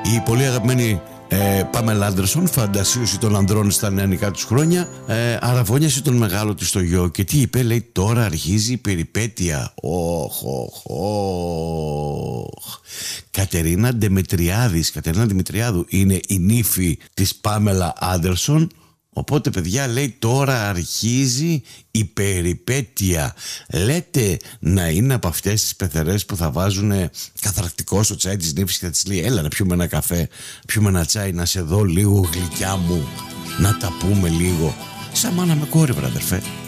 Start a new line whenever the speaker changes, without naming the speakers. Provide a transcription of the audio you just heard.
Η πολύ αγαπημένη Πάμελα Άντερσον, φαντασίωση των ανδρών στα νεανικά τους χρόνια, αραβώνιασε τον μεγάλο της στο γιο. Και τι είπε, λέει, τώρα αρχίζει η περιπέτεια. Κατερίνα Δημητριάδου είναι η νύφη της Πάμελα Άντερσον. Οπότε, παιδιά, λέει, τώρα αρχίζει η περιπέτεια. Λέτε να είναι από αυτές τις πεθερές που θα βάζουν καθαρακτικό στο τσάι της νύφης και θα της λέει, έλα να πιούμε ένα καφέ, πιούμε ένα τσάι, να σε δω λίγο γλυκιά μου, να τα πούμε λίγο. Σαν μάνα με κόρη, βρε αδερφέ.